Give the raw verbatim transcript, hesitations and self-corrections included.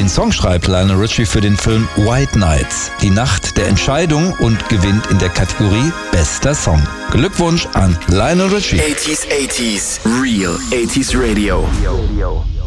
Den Song schreibt Lionel Richie für den Film White Nights, die Nacht der Entscheidung, und gewinnt in der Kategorie Bester Song. Glückwunsch an Lionel Richie. eighties, eighties, Real eighties Radio.